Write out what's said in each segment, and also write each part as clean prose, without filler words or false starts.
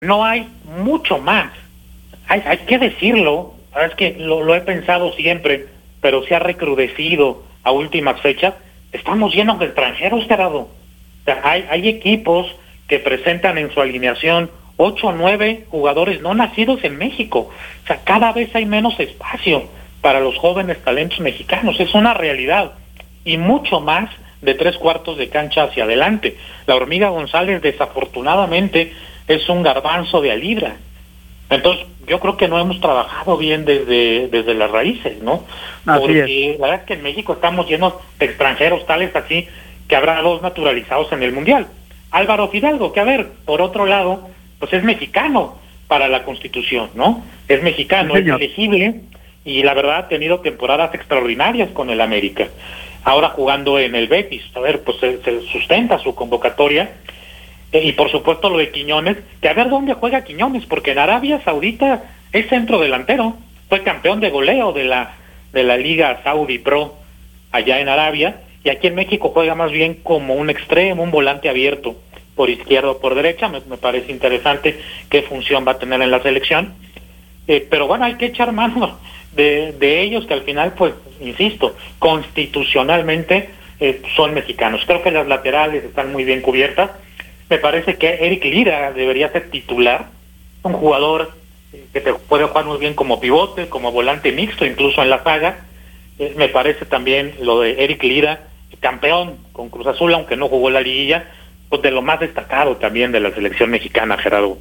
No hay mucho más. Hay que decirlo, es que lo he pensado siempre, pero se ha recrudecido a últimas fechas. Estamos llenos de extranjeros, Gerardo. O sea, hay equipos que presentan en su alineación 8 o 9 jugadores no nacidos en México. O sea, cada vez hay menos espacio para los jóvenes talentos mexicanos. Es una realidad. Y mucho más de 3/4 de cancha hacia adelante. La Hormiga González, desafortunadamente, es un garbanzo de a libra. Entonces, yo creo que no hemos trabajado bien desde las raíces, ¿no? Porque la verdad es que en México estamos llenos de extranjeros, tales así, que habrá 2 naturalizados en el Mundial. Álvaro Fidalgo, que a ver, por otro lado, pues es mexicano para la Constitución, ¿no? Es mexicano, es elegible, y la verdad ha tenido temporadas extraordinarias con el América. Ahora jugando en el Betis, a ver, pues se sustenta su convocatoria. Y por supuesto lo de Quiñones, que a ver dónde juega Quiñones, porque en Arabia Saudita es centro delantero, fue campeón de goleo de la Liga Saudi Pro allá en Arabia, y aquí en México juega más bien como un extremo, un volante abierto, por izquierda o por derecha. Me parece interesante qué función va a tener en la selección, pero bueno, hay que echar mano de ellos, que al final, pues, insisto, constitucionalmente son mexicanos. Creo que las laterales están muy bien cubiertas. Me parece que Eric Lira debería ser titular, un jugador que te puede jugar muy bien como pivote, como volante mixto, incluso en la saga. Me parece también lo de Eric Lira, campeón con Cruz Azul, aunque no jugó la liguilla, pues de lo más destacado también de la selección mexicana, Gerardo.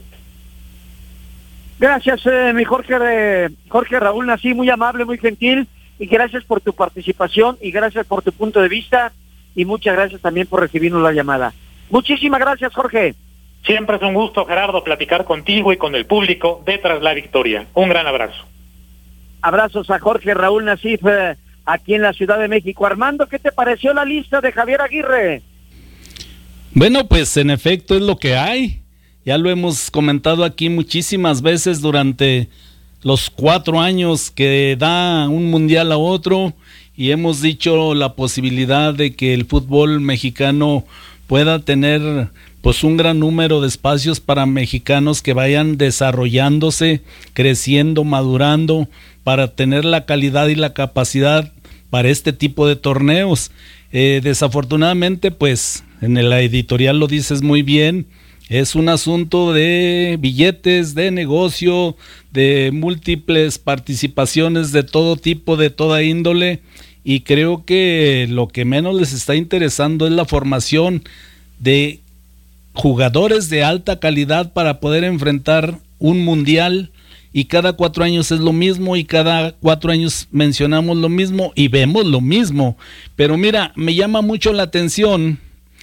Gracias, mi Jorge Raúl Nací, muy amable, muy gentil, y gracias por tu participación, y gracias por tu punto de vista, y muchas gracias también por recibirnos la llamada. Muchísimas gracias, Jorge. Siempre es un gusto, Gerardo, platicar contigo y con el público de Tras la Victoria. Un gran abrazo. Abrazos a Jorge Raúl Nassif, aquí en la Ciudad de México. Armando, ¿qué te pareció la lista de Javier Aguirre? Bueno, pues en efecto es lo que hay. Ya lo hemos comentado aquí muchísimas veces durante los 4 años que da un mundial a otro, y hemos dicho la posibilidad de que el fútbol mexicano pueda tener pues un gran número de espacios para mexicanos que vayan desarrollándose, creciendo, madurando, para tener la calidad y la capacidad para este tipo de torneos. Desafortunadamente, pues en la editorial lo dices muy bien, es un asunto de billetes, de negocio, de múltiples participaciones de todo tipo, de toda índole, y creo que lo que menos les está interesando es la formación de jugadores de alta calidad para poder enfrentar un mundial, y cada 4 años es lo mismo, y cada 4 años mencionamos lo mismo y vemos lo mismo. Pero mira, me llama mucho la atención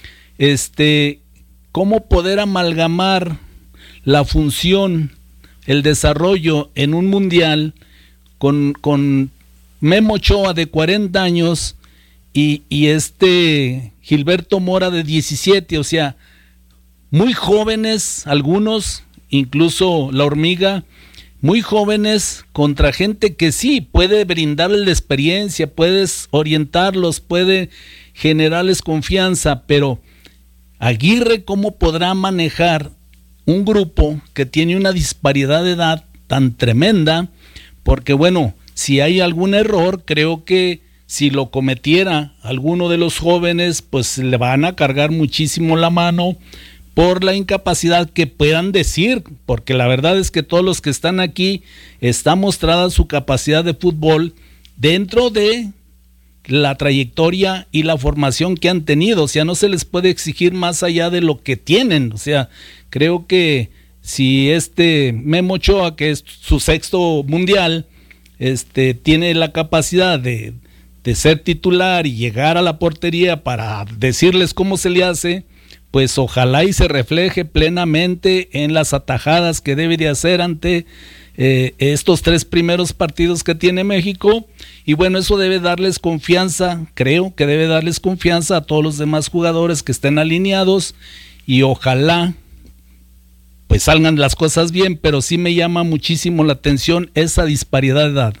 cómo poder amalgamar la función, el desarrollo en un mundial con Memo Ochoa de 40 años y Gilberto Mora de 17, o sea, muy jóvenes algunos, incluso la Hormiga, muy jóvenes contra gente que sí puede brindarles la experiencia, puedes orientarlos, puede generarles confianza, pero Aguirre, ¿cómo podrá manejar un grupo que tiene una disparidad de edad tan tremenda? Porque bueno, si hay algún error, creo que si lo cometiera alguno de los jóvenes, pues le van a cargar muchísimo la mano por la incapacidad que puedan decir, porque la verdad es que todos los que están aquí está mostrada su capacidad de fútbol dentro de la trayectoria y la formación que han tenido. O sea, no se les puede exigir más allá de lo que tienen. O sea, creo que si Memo Ochoa, que es su 6º mundial, tiene la capacidad de ser titular y llegar a la portería para decirles cómo se le hace, pues ojalá y se refleje plenamente en las atajadas que debe de hacer ante estos 3 primeros partidos que tiene México. Y bueno, eso debe darles confianza, creo que debe darles confianza a todos los demás jugadores que estén alineados, y ojalá pues salgan las cosas bien, pero sí me llama muchísimo la atención esa disparidad de edad.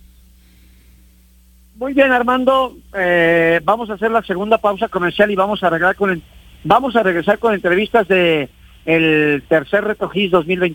Muy bien, Armando, vamos a hacer la segunda pausa comercial y vamos a regresar con entrevistas de el tercer Reto GIS 2021.